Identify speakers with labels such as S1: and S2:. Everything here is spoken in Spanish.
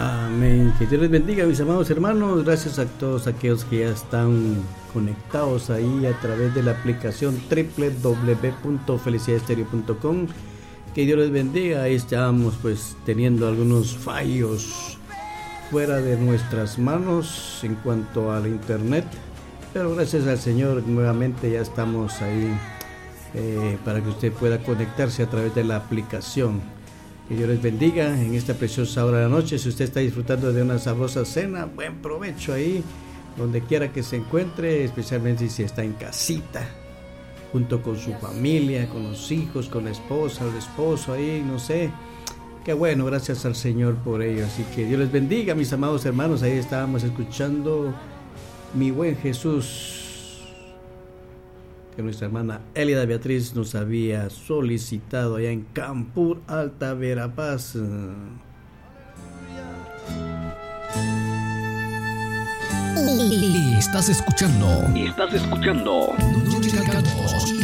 S1: Amén. Que Dios les bendiga, mis amados hermanos. Gracias a todos aquellos que ya están conectados ahí a través de la aplicación www.felicidadestereo.com. Que Dios les bendiga. Ahí estamos pues teniendo algunos fallos fuera de nuestras manos en cuanto al internet, pero gracias al Señor nuevamente ya estamos ahí para que usted pueda conectarse a través de la aplicación. Que Dios les bendiga en esta preciosa hora de la noche. Si usted está disfrutando de una sabrosa cena, buen provecho ahí donde quiera que se encuentre, especialmente si está en casita junto con su familia, con los hijos, con la esposa, el esposo ahí, no sé. Qué bueno, gracias al Señor por ello. Así que Dios les bendiga, mis amados hermanos. Ahí estábamos escuchando Mi Buen Jesús, que nuestra hermana Elida Beatriz nos había solicitado allá en Campur, Alta Verapaz.
S2: Estás escuchando. No llegamos